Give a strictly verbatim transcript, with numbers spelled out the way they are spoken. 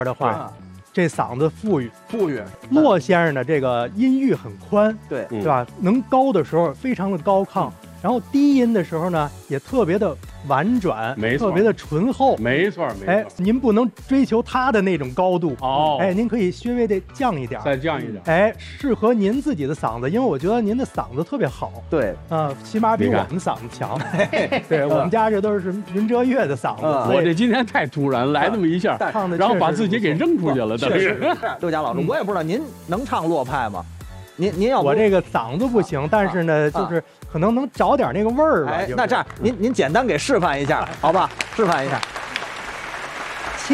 的话，这嗓子富裕， 富裕。 骆先生的这个音域很宽， 对对吧？能高的时候非常的高亢，然后低音的时候呢也特别的婉转， 没错， 特别的醇厚， 没错没错。 哎，您不能追求他的那种高度哦， 哎，您可以稍微的降一点， 再降一点， 哎，适合您自己的嗓子，因为我觉得您的嗓子特别好， 对， 啊、呃，起码比我们嗓子强。对我们家这都是云遮月的嗓子。 嗯、我这今天太突然，来那么一下， 唱的然后把自己给扔出去了， 确实。刘佳老师，我也不知道您能唱洛派吗？您您要我这个嗓子不行，但是呢，就是可能能找点那个味儿吧。 哎，那这样您您简单给示范一下，好吧？示范一下。